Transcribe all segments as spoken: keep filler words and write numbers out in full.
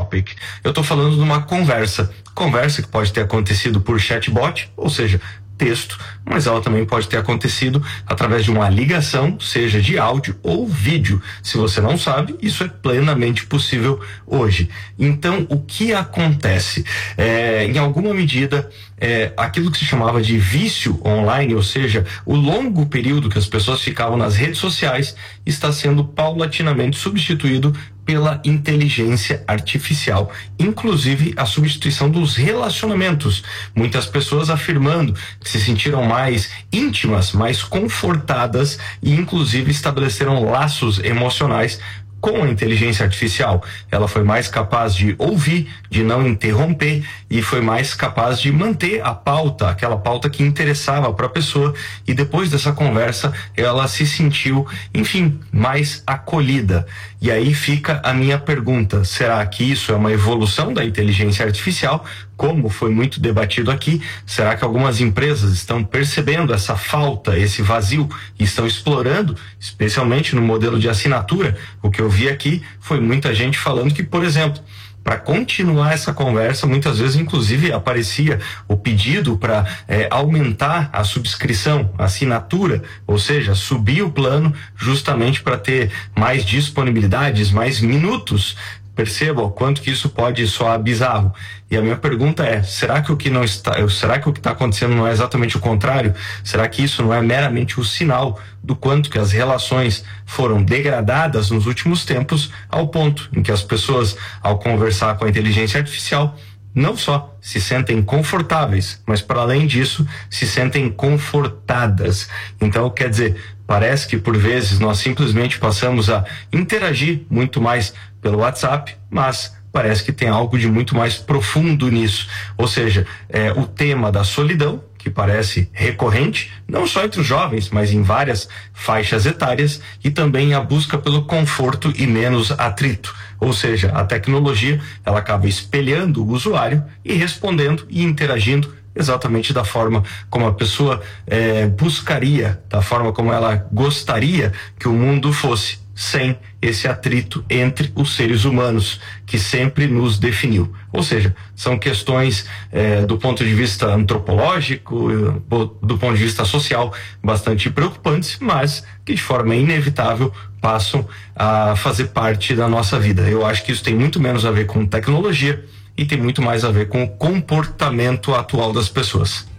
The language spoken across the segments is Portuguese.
topic. Eu estou falando de uma conversa. Conversa que pode ter acontecido por chatbot, ou seja, texto, mas ela também pode ter acontecido através de uma ligação, seja de áudio ou vídeo. Se você não sabe, isso é plenamente possível hoje. Então, o que acontece? É, em alguma medida, é, aquilo que se chamava de vício online, ou seja, o longo período que as pessoas ficavam nas redes sociais, está sendo paulatinamente substituído pela inteligência artificial, inclusive a substituição dos relacionamentos. Muitas pessoas afirmando que se sentiram mais íntimas, mais confortadas e inclusive estabeleceram laços emocionais com a inteligência artificial. Ela foi mais capaz de ouvir, de não interromper e foi mais capaz de manter a pauta, aquela pauta que interessava para a pessoa, e depois dessa conversa ela se sentiu, enfim, mais acolhida. E aí fica a minha pergunta: será que isso é uma evolução da inteligência artificial, como foi muito debatido aqui? Será que algumas empresas estão percebendo essa falta, esse vazio, e estão explorando, especialmente no modelo de assinatura? O que eu vi aqui foi muita gente falando que, por exemplo, para continuar essa conversa, muitas vezes, inclusive, aparecia o pedido para é, aumentar a subscrição, a assinatura, ou seja, subir o plano justamente para ter mais disponibilidades, mais minutos. Perceba o quanto que isso pode soar bizarro. E a minha pergunta é: será que o que não está, será que o que está acontecendo não é exatamente o contrário? Será que isso não é meramente o sinal do quanto que as relações foram degradadas nos últimos tempos, ao ponto em que as pessoas, ao conversar com a inteligência artificial, não só se sentem confortáveis, mas para além disso, se sentem confortadas. Então, quer dizer, parece que por vezes nós simplesmente passamos a interagir muito mais pelo WhatsApp, mas parece que tem algo de muito mais profundo nisso. Ou seja, é, o tema da solidão, que parece recorrente, não só entre os jovens, mas em várias faixas etárias, e também a busca pelo conforto e menos atrito. Ou seja, a tecnologia, ela acaba espelhando o usuário e respondendo e interagindo exatamente da forma como a pessoa é, buscaria, da forma como ela gostaria que o mundo fosse, sem esse atrito entre os seres humanos que sempre nos definiu. Ou seja, são questões eh, do ponto de vista antropológico, do ponto de vista social, bastante preocupantes, mas que de forma inevitável passam a fazer parte da nossa vida. Eu acho que isso tem muito menos a ver com tecnologia e tem muito mais a ver com o comportamento atual das pessoas.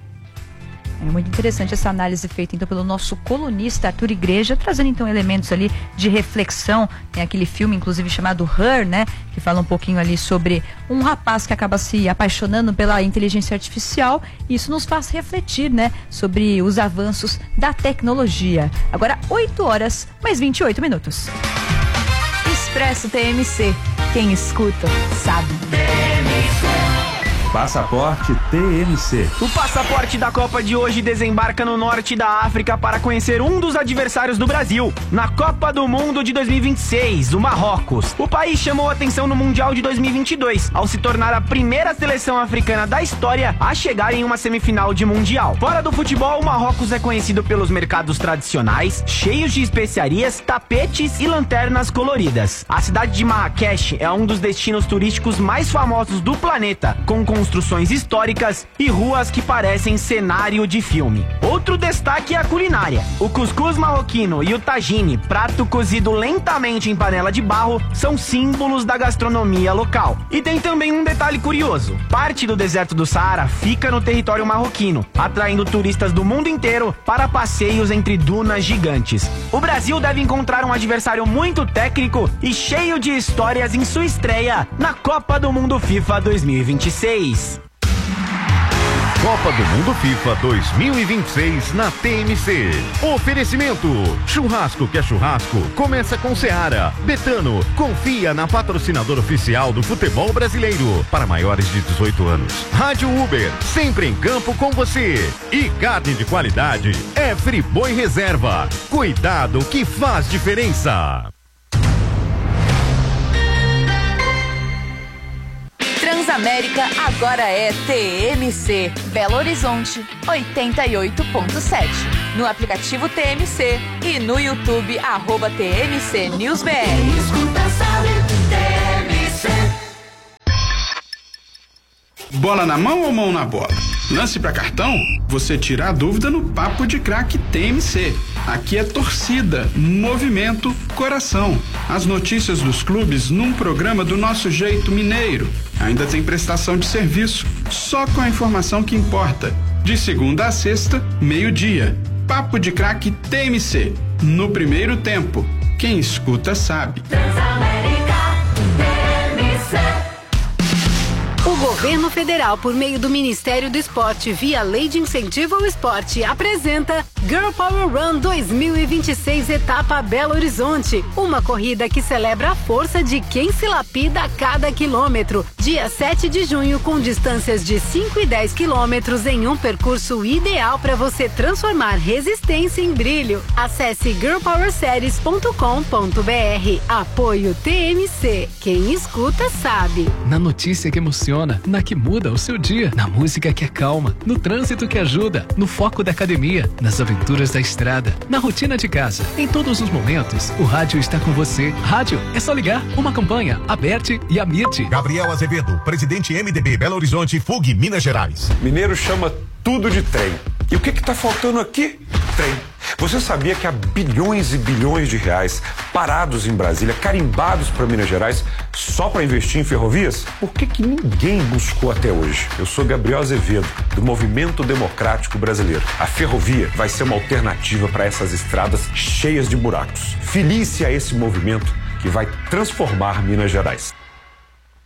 É muito interessante essa análise feita então pelo nosso colunista Arthur Igreja, trazendo então elementos ali de reflexão. Tem aquele filme inclusive chamado Her, né, que fala um pouquinho ali sobre um rapaz que acaba se apaixonando pela inteligência artificial, e isso nos faz refletir, né, sobre os avanços da tecnologia. Agora oito horas mais vinte e oito minutos. Expresso T M C, quem escuta sabe. T M C. Passaporte T M C. O passaporte da Copa de hoje desembarca no norte da África para conhecer um dos adversários do Brasil na Copa do Mundo de dois mil e vinte e seis, o Marrocos. O país chamou atenção no Mundial de dois mil e vinte e dois, ao se tornar a primeira seleção africana da história a chegar em uma semifinal de Mundial. Fora do futebol, o Marrocos é conhecido pelos mercados tradicionais, cheios de especiarias, tapetes e lanternas coloridas. A cidade de Marrakech é um dos destinos turísticos mais famosos do planeta, com construções históricas e ruas que parecem cenário de filme. Outro destaque é a culinária. O cuscuz marroquino e o tagine, prato cozido lentamente em panela de barro, são símbolos da gastronomia local. E tem também um detalhe curioso: parte do deserto do Saara fica no território marroquino, atraindo turistas do mundo inteiro para passeios entre dunas gigantes. O Brasil deve encontrar um adversário muito técnico e cheio de histórias em sua estreia na Copa do Mundo FIFA dois mil e vinte e seis. Copa do Mundo FIFA dois mil e vinte e seis na T M C. Oferecimento: churrasco que é churrasco começa com Seara. Betano, confia na patrocinadora oficial do futebol brasileiro para maiores de dezoito anos. Rádio Uber, sempre em campo com você. E carne de qualidade é Friboi Reserva. Cuidado que faz diferença. Transamérica agora é T M C, Belo Horizonte, oitenta e oito ponto sete. No aplicativo T M C e no YouTube, arroba T M C News B R. Escuta, sabe, T M C. Bola na mão ou mão na bola? Lance pra cartão? Você tira a dúvida no Papo de Craque T M C. Aqui é torcida, movimento, coração. As notícias dos clubes num programa do nosso jeito mineiro. Ainda tem prestação de serviço, só com a informação que importa. De segunda a sexta, meio-dia. Papo de Craque T M C. No primeiro tempo. Quem escuta sabe. O governo federal, por meio do Ministério do Esporte, via Lei de Incentivo ao Esporte, apresenta Girl Power Run dois mil e vinte e seis, etapa Belo Horizonte. Uma corrida que celebra a força de quem se lapida a cada quilômetro. Dia sete de junho, com distâncias de cinco e dez quilômetros em um percurso ideal para você transformar resistência em brilho. Acesse girl power series ponto com ponto b r. Apoio T M C. Quem escuta sabe. Na notícia que emociona, na que muda o seu dia, na música que acalma, no trânsito que ajuda, no foco da academia, nas aventuras da estrada, na rotina de casa. Em todos os momentos, o rádio está com você. Rádio, é só ligar. Uma campanha, Aberte e Amirte. Gabriel Azevedo, presidente M D B Belo Horizonte, F U G, Minas Gerais. Mineiro chama tudo de trem. E o que que tá faltando aqui? Trem. Você sabia que há bilhões e bilhões de reais parados em Brasília, carimbados para Minas Gerais, só para investir em ferrovias? Por que que ninguém buscou até hoje? Eu sou Gabriel Azevedo, do Movimento Democrático Brasileiro. A ferrovia vai ser uma alternativa para essas estradas cheias de buracos. Filie-se a esse movimento que vai transformar Minas Gerais.